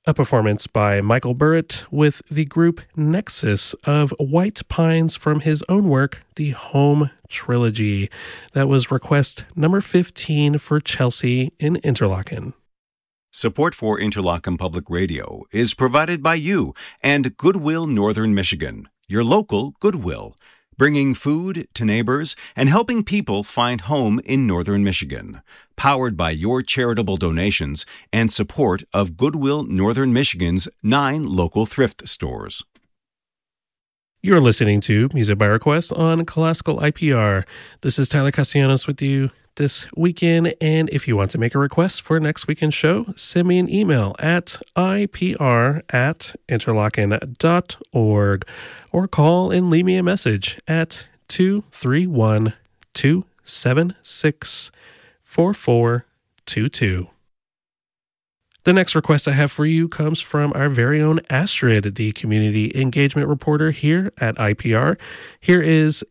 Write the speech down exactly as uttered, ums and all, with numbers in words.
A performance by Michael Burritt with the group Nexus of White Pines from his own work, The Home Trilogy. That was request number fifteen for Chelsea in Interlaken. Support for Interlaken Public Radio is provided by you and Goodwill Northern Michigan, your local Goodwill, bringing food to neighbors and helping people find home in Northern Michigan. Powered by your charitable donations and support of Goodwill Northern Michigan's nine local thrift stores. You're listening to Music by Request on Classical I P R. This is Tyler Castellanos with you this weekend, and if you want to make a request for next weekend's show, send me an email at ipr at interlaken dot org or call and leave me a message at two three one, two seven six, four four two two. The next request I have for you comes from our very own Astrid, the community engagement reporter here at I P R. Here is